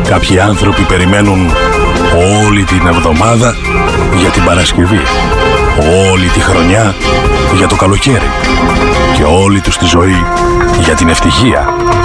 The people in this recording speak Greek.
Κάποιοι άνθρωποι περιμένουν όλη την εβδομάδα για την Παρασκευή, όλη τη χρονιά για το καλοκαίρι και όλη τους τη ζωή για την ευτυχία.